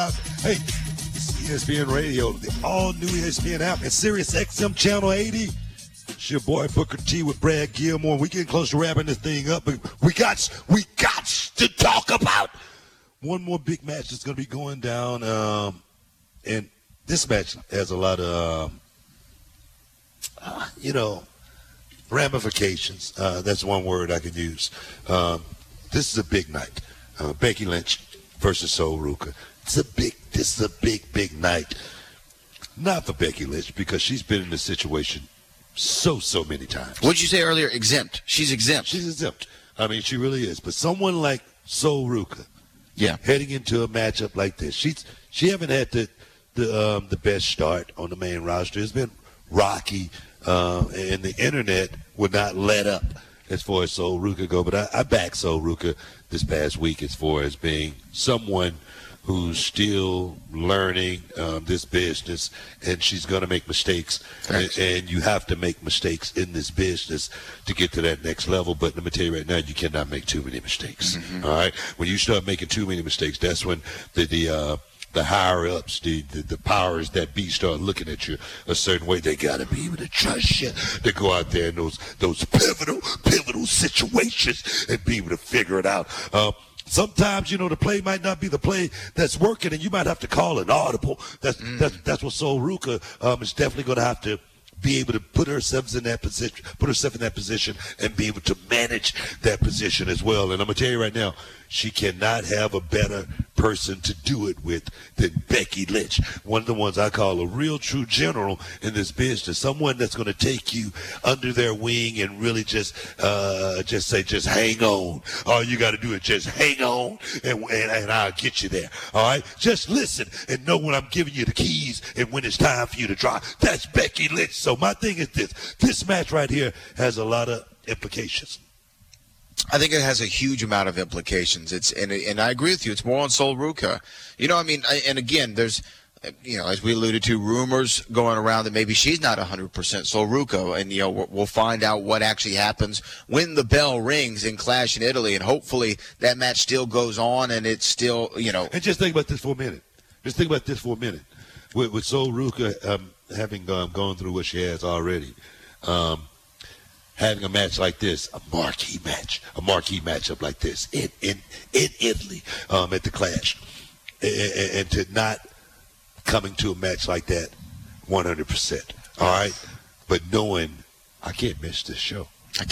Hey, ESPN Radio, the all-new ESPN app, and Sirius XM Channel 80. It's your boy Booker T with Brad Gilmore. We getting close to wrapping this thing up, but we got to talk about one more big match that's going to be going down. And this match has a lot of, ramifications. That's one word I can use. This is a big night. Becky Lynch versus Sol Ruca. This is a big night. Not for Becky Lynch, because she's been in this situation so many times. What did you say earlier? Exempt. She's exempt. She's exempt. I mean, she really is. But someone like Sol Ruca, heading into a matchup like this, she haven't had the best start on the main roster. It's been rocky, and the internet would not let up as far as Sol Ruca go. But I backed Sol Ruca this past week as far as being someone who's still learning this business, and she's going to make mistakes. And you have to make mistakes in this business to get to that next level. But let me tell you right now, you cannot make too many mistakes. Mm-hmm. All right? When you start making too many mistakes, that's when the higher-ups, the powers that be start looking at you a certain way. They got to be able to trust you to go out there in those pivotal situations and be able to figure it out. Sometimes, the play might not be the play that's working, and you might have to call an audible. That's what Sol Ruca is definitely going to have to be able to put herself in that position, and be able to manage that position as well. And I'm going to tell you right now, she cannot have a better person to do it with than Becky Lynch. One of the ones I call a real true general in this business, someone that's going to take you under their wing and really just hang on. All you got to do is just hang on, and I'll get you there. All right? Just listen and know when I'm giving you the keys and when it's time for you to drive. That's Becky Lynch. So my thing is this match right here has a lot of implications. I think it has a huge amount of implications. And I agree with you. It's more on Sol Ruca. And again, there's, as we alluded to, rumors going around that maybe she's not 100% Sol Ruca. And, we'll find out what actually happens when the bell rings in Clash in Italy. And hopefully that match still goes on and it's still, And just think about this for a minute. With Sol Ruca having gone through what she has already, having a match like this, a marquee matchup like this in Italy at the Clash, and to not coming to a match like that 100%, all right? But knowing I can't miss this show.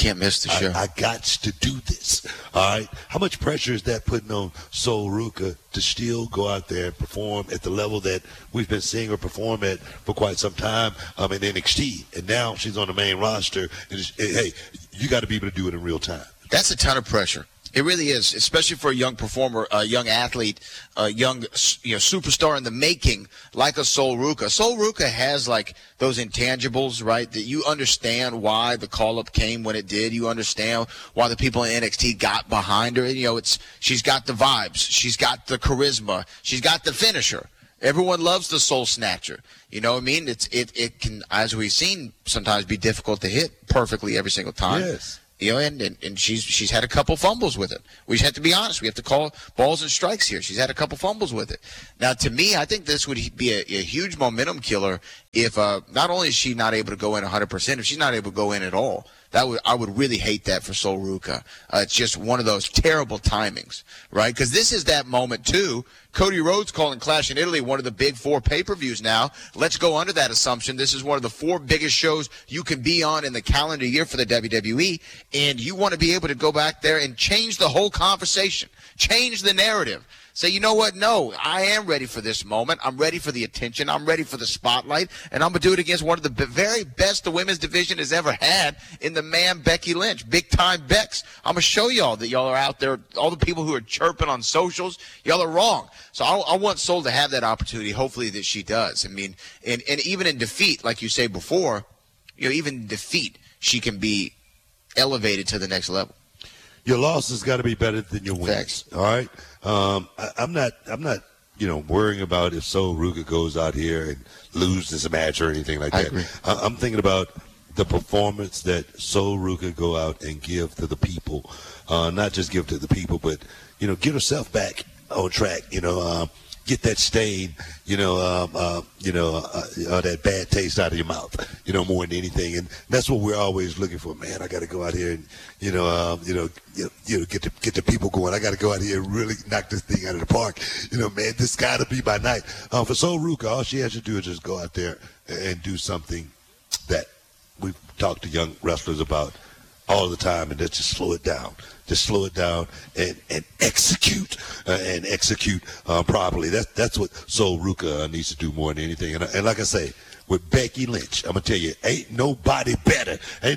I got to do this, all right? How much pressure is that putting on Sol Ruca to still go out there and perform at the level that we've been seeing her perform at for quite some time in NXT? And now she's on the main roster. And hey, you got to be able to do it in real time. That's a ton of pressure. It really is, especially for a young performer, a young athlete, a young superstar in the making like a Sol Ruca. Sol Ruca has like those intangibles, right, that you understand why the call-up came when it did. You understand why the people in NXT got behind her. She's got the vibes. She's got the charisma. She's got the finisher. Everyone loves the Soul Snatcher. You know what I mean? It can, as we've seen, sometimes be difficult to hit perfectly every single time. Yes. And she's had a couple fumbles with it. We just have to be honest. We have to call balls and strikes here. She's had a couple fumbles with it. Now, to me, I think this would be a huge momentum killer if not only is she not able to go in 100%, if she's not able to go in at all. I would really hate that for Sol Ruca. It's just one of those terrible timings, right? Because this is that moment, too. Cody Rhodes calling Clash in Italy one of the big 4 pay-per-views now. Let's go under that assumption. This is one of the 4 biggest shows you can be on in the calendar year for the WWE, and you want to be able to go back there and change the whole conversation, change the narrative. Say, you know what? No, I am ready for this moment. I'm ready for the attention. I'm ready for the spotlight. And I'm going to do it against one of the very best the women's division has ever had in the man Becky Lynch. Big-time Bex. I'm going to show y'all that y'all are out there. All the people who are chirping on socials, y'all are wrong. So I want Sol to have that opportunity. Hopefully that she does. I mean, and even in defeat, like you say before, even in defeat, she can be elevated to the next level. Your loss has got to be better than your wins. Facts. All right. I'm not worrying about if Sol Ruca goes out here and loses a match or anything like that. I agree. I'm thinking about the performance that Sol Ruca go out and give to the people. Not just give to the people, but get herself back on track. get that stain, that bad taste out of your mouth, more than anything. And that's what we're always looking for. Man, I got to go out here and, get the people going. I got to go out here and really knock this thing out of the park. Man, this got to be my night. For Sol Ruca, all she has to do is just go out there and do something that we've talked to young wrestlers about all the time, and just slow it down. Just slow it down and execute properly. That's what Sol Ruca needs to do more than anything. And like I say, with Becky Lynch, I'm gonna tell you, ain't nobody better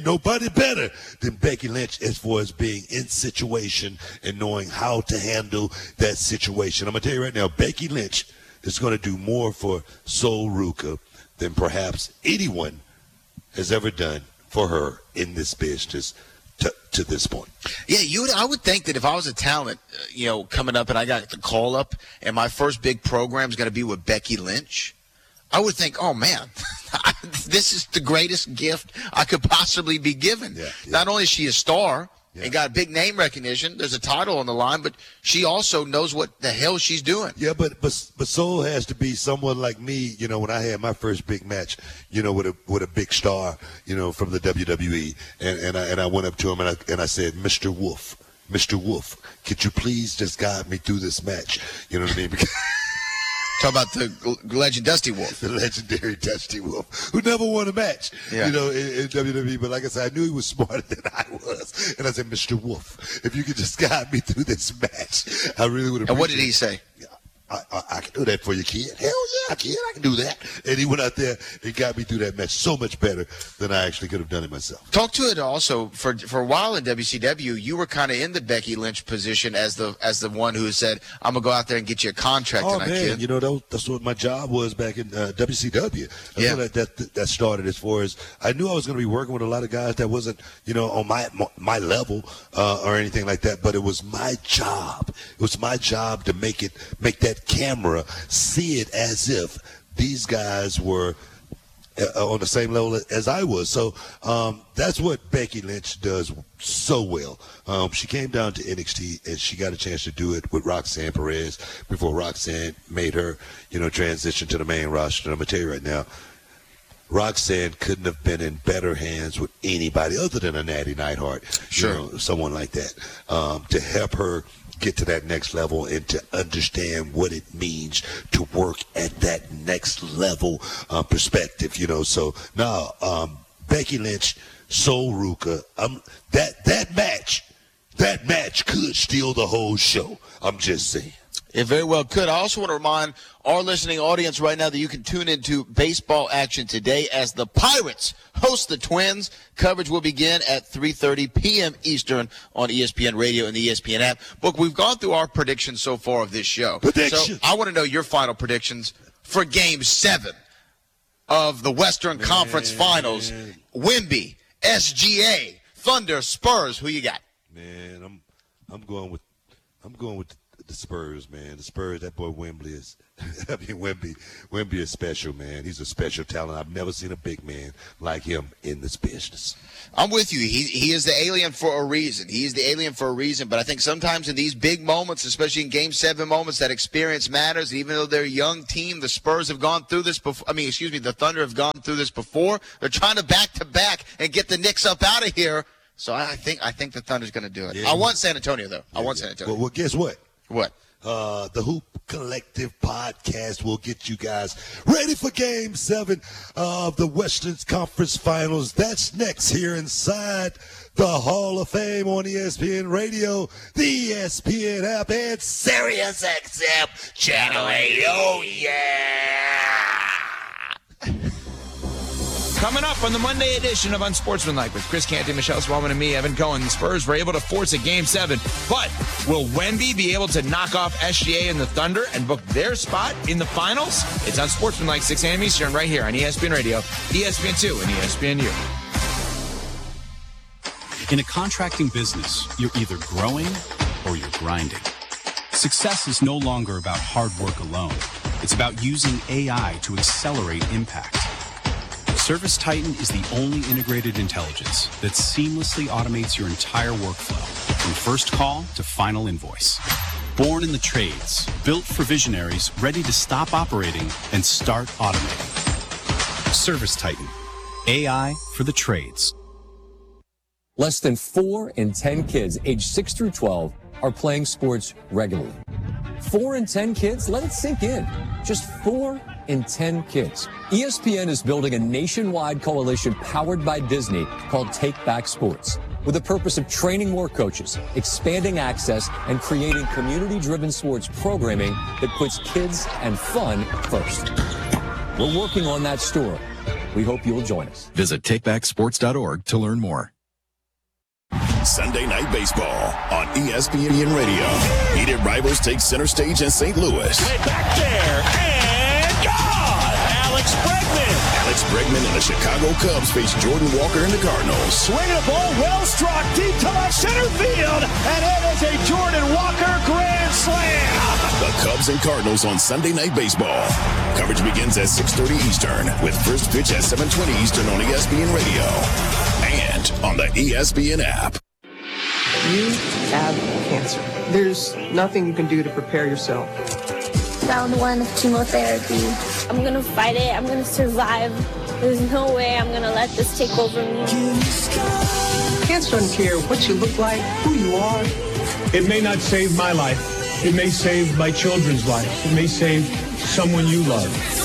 than Becky Lynch as far as being in situation and knowing how to handle that situation. I'm gonna tell you right now, Becky Lynch is gonna do more for Sol Ruca than perhaps anyone has ever done for her in this business to this point. Yeah, I would think that if I was a talent, coming up and I got the call up and my first big program is going to be with Becky Lynch, I would think, oh, man, this is the greatest gift I could possibly be given. Yeah. Not only is she a star and got big name recognition, there's a title on the line, but she also knows what the hell she's doing. Yeah, but Sol has to be someone like me, when I had my first big match, with a big star, from the WWE, and I went up to him and I said, Mr. Wolf, could you please just guide me through this match? You know what I mean? Because talk about the legend Dusty Wolf. The legendary Dusty Wolf, who never won a match, in WWE. But like I said, I knew he was smarter than I was. And I said, Mr. Wolf, if you could just guide me through this match, I really would appreciate it. And what did he say? I can do that for you, kid. Hell yeah, kid, I can do that. And he went out there and got me through that match so much better than I actually could have done it myself. Talk to it also for a while in WCW. You were kind of in the Becky Lynch position as the one who said, "I'm gonna go out there and get you a contract tonight, kid." That's what my job was back in WCW. That's what that started. As far as I knew, I was going to be working with a lot of guys that wasn't, on my level or anything like that. But it was my job. It was my job to make that camera see it as if these guys were on the same level as I was. So that's what Becky Lynch does so well. She came down to NXT and she got a chance to do it with Roxanne Perez before Roxanne made her, transition to the main roster. And I'm gonna tell you right now, Roxanne couldn't have been in better hands with anybody other than a Natty Neidhart, someone like that, to help her get to that next level and to understand what it means to work at that next level perspective, So now, Becky Lynch, Sol Ruca, that match could steal the whole show. I'm just saying. It very well could. I also want to remind our listening audience right now that you can tune into baseball action today as the Pirates host the Twins. Coverage will begin at 3:30 p.m. Eastern on ESPN Radio and the ESPN app. Book, we've gone through our predictions so far of this show. So I want to know your final predictions for Game 7 of the Western Conference Finals. Wemby, SGA, Thunder, Spurs. Who you got? Man, I'm going with the Spurs, man. The Spurs, that boy Wemby is Wemby is special, man. He's a special talent. I've never seen a big man like him in this business. I'm with you. He is the alien for a reason. He is the alien for a reason. But I think sometimes in these big moments, especially in Game 7 moments, that experience matters. Even though they're a young team, the Spurs have gone through this before. The Thunder have gone through this before. They're trying to back-to-back and get the Knicks up out of here. So I think the Thunder's going to do it. Yeah. I want San Antonio, though. I want San Antonio. Well, guess what? What? The Hoop Collective podcast will get you guys ready for Game 7 of the Western Conference Finals. That's next here inside the Hall of Fame on ESPN Radio, the ESPN app, and Sirius XM Channel 8. Oh, yeah! Coming up on the Monday edition of Unsportsmanlike with Chris Canty, Michelle Swellman, and me, Evan Cohen. The Spurs were able to force a Game 7, but will Wemby be able to knock off SGA and the Thunder and book their spot in the finals? It's Unsportsmanlike, 6 a.m. Eastern, right here on ESPN Radio, ESPN2, and ESPNU. In a contracting business, you're either growing or you're grinding. Success is no longer about hard work alone. It's about using AI to accelerate impact. ServiceTitan is the only integrated intelligence that seamlessly automates your entire workflow, from first call to final invoice. Born in the trades, built for visionaries ready to stop operating and start automating. Service Titan. AI for the trades. Less than 4 in 10 kids aged 6 through 12 are playing sports regularly. 4 in 10 kids? Let it sink in. Just 4 in 10 kids. ESPN is building a nationwide coalition powered by Disney called Take Back Sports, with the purpose of training more coaches, expanding access, and creating community-driven sports programming that puts kids and fun first. We're working on that story. We hope you'll join us. Visit takebacksports.org to learn more. Sunday Night Baseball on ESPN Radio. Heated rivals take center stage in St. Louis. Way back there, and gone! Alex Bregman and the Chicago Cubs face Jordan Walker and the Cardinals. Swinging a ball, well struck, deep to left center field, and it is a Jordan Walker grand slam! The Cubs and Cardinals on Sunday Night Baseball. Coverage begins at 6:30 Eastern, with first pitch at 7:20 Eastern on ESPN Radio and on the ESPN app. You have cancer. There's nothing you can do to prepare yourself. Round 1 of chemotherapy. I'm going to fight it. I'm going to survive. There's no way I'm going to let this take over me. Cancer doesn't care what you look like, who you are. It may not save my life. It may save my children's life. It may save someone you love.